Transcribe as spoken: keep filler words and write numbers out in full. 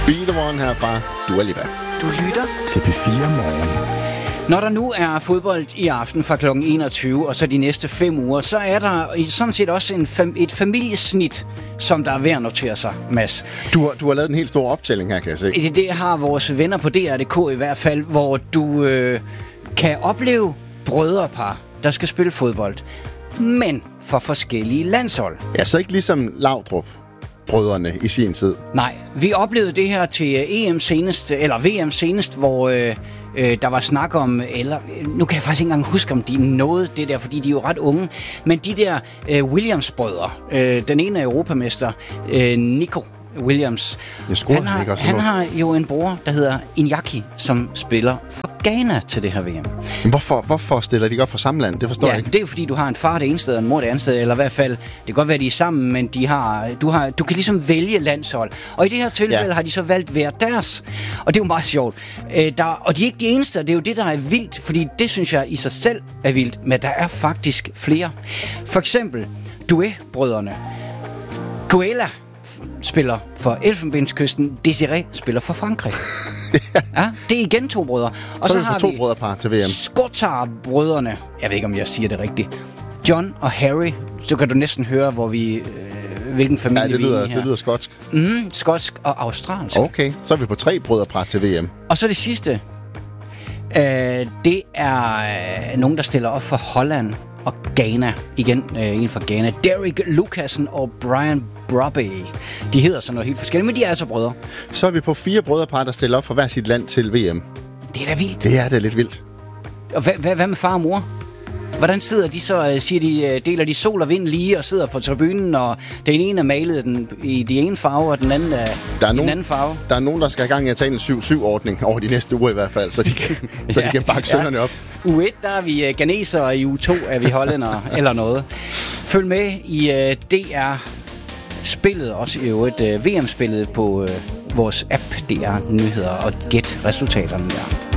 Be The One her fra Dua Lipa. Du lytter til P fire Morgen. Når der nu er fodbold i aften fra klokken enogtyve, og så de næste fem uger, så er der sådan set også en fam- et familiesnit, som der er værd at notere sig, Mads. Du har, du har lavet en helt stor optælling her, kan jeg se. Det, det har vores venner på D R punktum d k i hvert fald, hvor du øh, kan opleve brødrepar, der skal spille fodbold, men for forskellige landshold. Ja, så ikke ligesom Laudrup brødrene i sin tid. Nej, vi oplevede det her til E M senest, eller V M senest, hvor øh, øh, der var snak om, eller nu kan jeg faktisk ikke engang huske, om de nåede det der, fordi de er jo ret unge, men de der øh, Williams-brødre, øh, den ene er europamester, øh, Nico Williams, jeg scorer han, har, ikke også han har jo en bror, der hedder Iñaki, som spiller for Ghana til det her V M. Men hvorfor, hvorfor stiller de ikke op for samme land? Det forstår ja, jeg ikke. Det er jo fordi, du har en far det ene sted, og en mor det andet sted, eller i hvert fald, det kan godt være, de er sammen, men de har, du, har, du kan ligesom vælge landshold. Og i det her tilfælde ja. har de så valgt hver deres, og det er jo meget sjovt. Øh, der, og de er ikke de eneste, det er jo det, der er vildt, fordi det synes jeg i sig selv er vildt, men der er faktisk flere. For eksempel Doué-brødrene. Guela spiller for Elfenbenskysten, Desiré spiller for Frankrig. Ja, det er igen to brødre. Og så, så har vi to brødrepar til V M. Skotar-brødrene. Jeg ved ikke, om jeg siger det rigtigt. John og Harry. Så kan du næsten høre, hvor vi, øh, hvilken familie ja, det lyder, vi er i her. det lyder skotsk. Mm, skotsk og australsk. Okay, så er vi på tre brødrepar til V M. Og så det sidste. Øh, det er øh, nogen, der stiller op for Holland og Ghana. Igen øh, en fra Ghana. Derek Lucassen og Brian Brobby. De hedder sådan noget helt forskelligt, men de er altså brødre. Så er vi på fire brødrepar, der stiller op for hver sit land til V M. Det er da vildt. Det er da lidt vildt. Og hvad, hvad, hvad med far og mor? Hvordan sidder de så? Siger de, deler de sol og vind lige og sidder på tribunen, og den ene er malet den, i de ene farve, og den anden er, der er i nogen, den anden farve? Der er nogen, der skal i gang i at tage en syv syv-ordning over de næste uger i hvert fald, så de kan, så de kan bakke sønderne op. U et, der er vi uh, ghanesere, og i U to er vi hollændere eller noget. Følg med i uh, D R-spillet, også i øvrigt uh, V M-spillet på uh, vores app D R Nyheder, og gæt resultaterne der.